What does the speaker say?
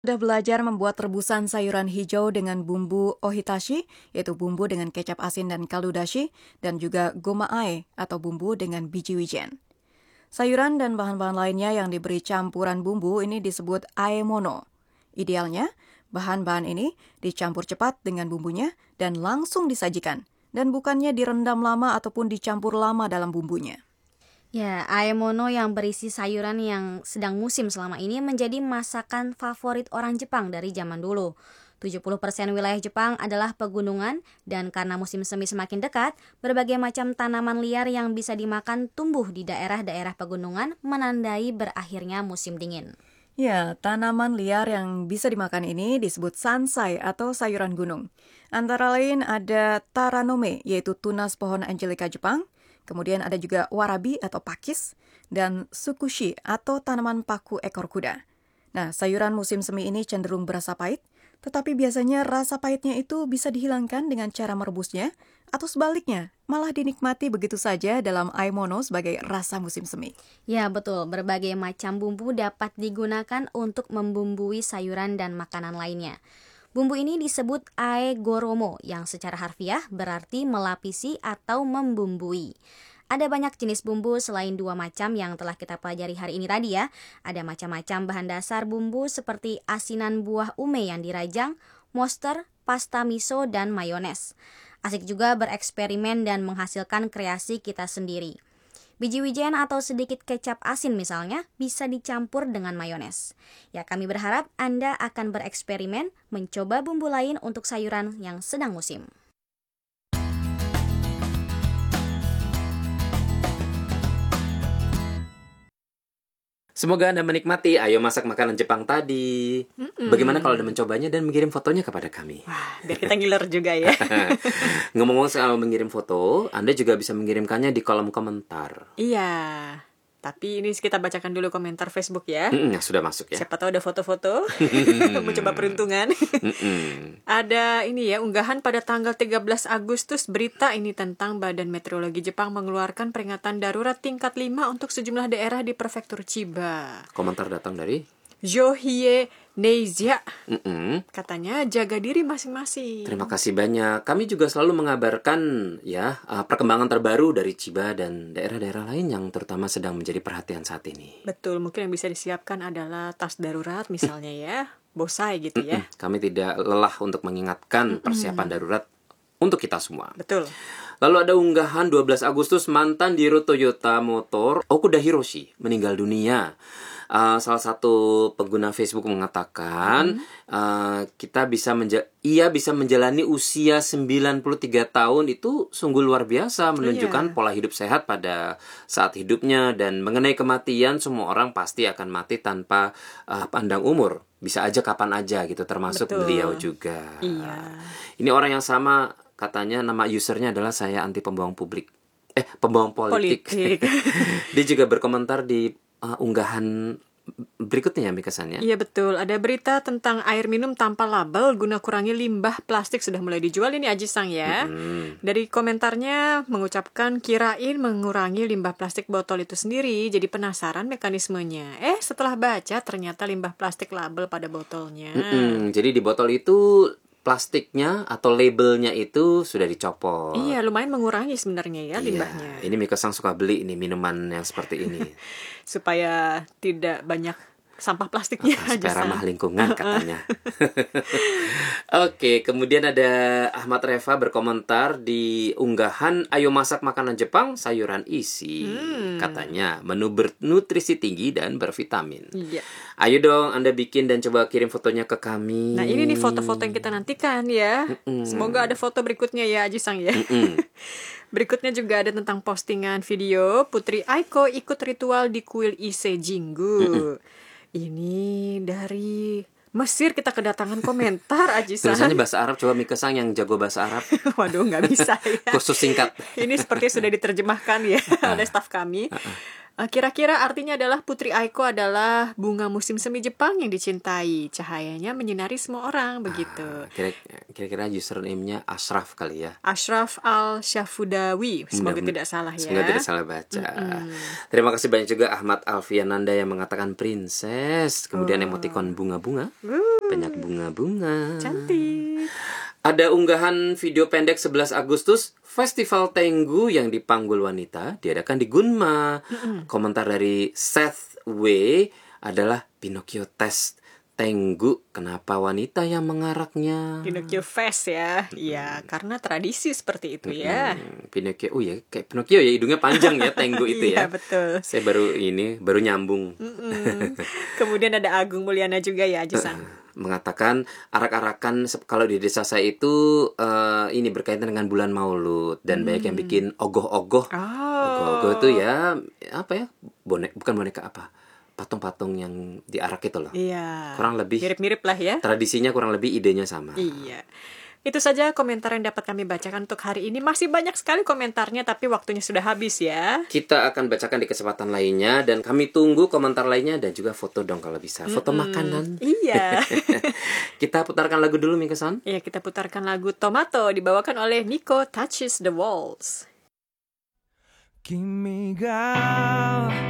Sudah belajar membuat rebusan sayuran hijau dengan bumbu ohitashi, yaitu bumbu dengan kecap asin dan kaldu dashi, dan juga gomae atau bumbu dengan biji wijen. Sayuran dan bahan-bahan lainnya yang diberi campuran bumbu ini disebut aemono. Idealnya, bahan-bahan ini dicampur cepat dengan bumbunya dan langsung disajikan, dan bukannya direndam lama ataupun dicampur lama dalam bumbunya. Ya, aemono yang berisi sayuran yang sedang musim selama ini menjadi masakan favorit orang Jepang dari zaman dulu. 70% wilayah Jepang adalah pegunungan dan karena musim semi semakin dekat, berbagai macam tanaman liar yang bisa dimakan tumbuh di daerah-daerah pegunungan menandai berakhirnya musim dingin. Ya, tanaman liar yang bisa dimakan ini disebut sansai atau sayuran gunung. Antara lain ada taranome, yaitu tunas pohon Angelica Jepang. Kemudian ada juga warabi atau pakis, dan tsukushi atau tanaman paku ekor kuda. Nah, sayuran musim semi ini cenderung berasa pahit, tetapi biasanya rasa pahitnya itu bisa dihilangkan dengan cara merebusnya, atau sebaliknya, malah dinikmati begitu saja dalam aemono sebagai rasa musim semi. Ya, betul. Berbagai macam bumbu dapat digunakan untuk membumbui sayuran dan makanan lainnya. Bumbu ini disebut aegoromo yang secara harfiah berarti melapisi atau membumbui. Ada banyak jenis bumbu selain dua macam yang telah kita pelajari hari ini tadi ya. Ada macam-macam bahan dasar bumbu seperti asinan buah ume yang dirajang, monster, pasta miso, dan mayones. Asik juga bereksperimen dan menghasilkan kreasi kita sendiri. Biji wijen atau sedikit kecap asin misalnya bisa dicampur dengan mayones. Ya, kami berharap Anda akan bereksperimen mencoba bumbu lain untuk sayuran yang sedang musim. Semoga Anda menikmati Ayo Masak Makanan Jepang tadi. Bagaimana kalau Anda mencobanya dan mengirim fotonya kepada kami? Wah, biar kita ngiler juga ya. Ngomong-ngomong soal mengirim foto, Anda juga bisa mengirimkannya di kolom komentar. Iya, tapi ini kita bacakan dulu komentar Facebook ya. Sudah masuk ya. Siapa tahu ada foto-foto. Mencoba peruntungan. Ada ini ya, unggahan pada tanggal 13 Agustus berita ini tentang Badan Meteorologi Jepang mengeluarkan peringatan darurat tingkat 5 untuk sejumlah daerah di prefektur Chiba. Komentar datang dari Johie Neizia. Katanya jaga diri masing-masing. Terima kasih banyak. Kami juga selalu mengabarkan ya perkembangan terbaru dari Chiba dan daerah-daerah lain yang terutama sedang menjadi perhatian saat ini. Betul, mungkin yang bisa disiapkan adalah tas darurat misalnya ya, bosai gitu ya. Kami tidak lelah untuk mengingatkan persiapan darurat untuk kita semua. Betul. Lalu ada unggahan 12 Agustus mantan Diro Toyota Motor Okuda Hiroshi meninggal dunia. Salah satu pengguna Facebook mengatakan ia bisa menjalani usia 93 tahun itu sungguh luar biasa, menunjukkan pola hidup sehat pada saat hidupnya, dan mengenai kematian semua orang pasti akan mati tanpa pandang umur, bisa aja kapan aja gitu, termasuk beliau juga. Iya. Ini orang yang sama, katanya nama usernya adalah saya anti pembohong publik. Pembohong politik. Dia juga berkomentar di unggahan berikutnya ya, Mika-san ya. Iya betul, ada berita tentang air minum tanpa label guna kurangi limbah plastik sudah mulai dijual ini Aji-san ya. Dari komentarnya mengucapkan kirain mengurangi limbah plastik botol itu sendiri, jadi penasaran mekanismenya. Setelah baca ternyata limbah plastik label pada botolnya. Jadi di botol itu plastiknya atau labelnya itu sudah dicopot. Iya, lumayan mengurangi sebenarnya ya limbahnya. Ini Mika-san suka beli ini minuman yang seperti ini. Supaya tidak banyak sampah plastiknya. Supaya ramah lingkungan katanya. Oke, kemudian ada Ahmad Reva berkomentar di unggahan Ayo Masak Makanan Jepang sayuran isi. Katanya menu bernutrisi tinggi dan bervitamin. Iya. Ayo dong Anda bikin dan coba kirim fotonya ke kami. Nah ini nih foto-foto yang kita nantikan ya. Semoga ada foto berikutnya ya Aji-sang ya. Berikutnya juga ada tentang postingan video Putri Aiko ikut ritual di kuil Ise Jinggu. Ini dari Mesir kita kedatangan komentar Aji-san. Tulisannya bahasa Arab, coba Mika-san yang jago bahasa Arab. Waduh, nggak bisa ya. Khusus singkat. Ini seperti sudah diterjemahkan ya oleh staf kami. Kira-kira artinya adalah Putri Aiko adalah bunga musim semi Jepang yang dicintai. Cahayanya menyinari semua orang, begitu. Kira-kira username-nya Ashraf kali ya. Ashraf Al-Syafudawi, semoga tidak salah ya. Semoga tidak salah baca. Terima kasih banyak juga Ahmad Alfiananda yang mengatakan princess. Kemudian emotikon bunga-bunga. Banyak bunga-bunga. Cantik. Ada unggahan video pendek 11 Agustus, Festival Tenggu yang dipanggul wanita diadakan di Gunma. Komentar dari Seth W adalah Pinocchio test Tenggu, kenapa wanita yang mengaraknya? Pinocchio Fest ya. Iya, karena tradisi seperti itu ya. Pinocchio, oh ya, kayak Pinocchio ya, hidungnya panjang ya, Tenggu itu ya. Iya, betul. Saya baru nyambung. Kemudian ada Agung Mulyana juga ya, Aji-san. Mengatakan arak-arakan kalau di desa saya itu ini berkaitan dengan bulan Maulud dan banyak yang bikin ogoh-ogoh. Ogoh-ogoh itu ya apa ya? Bukan boneka apa? Patung-patung yang diarak itu loh. Iya. Kurang lebih mirip-mirip lah ya. Tradisinya kurang lebih idenya sama. Iya. Itu saja komentar yang dapat kami bacakan untuk hari ini. Masih banyak sekali komentarnya, tapi waktunya sudah habis ya. Kita akan bacakan di kesempatan lainnya, dan kami tunggu komentar lainnya dan juga foto dong kalau bisa. Foto makanan. Iya. Kita putarkan lagu dulu, Mika-san. Iya, kita putarkan lagu Tomato dibawakan oleh Nico Touches the Walls. 君が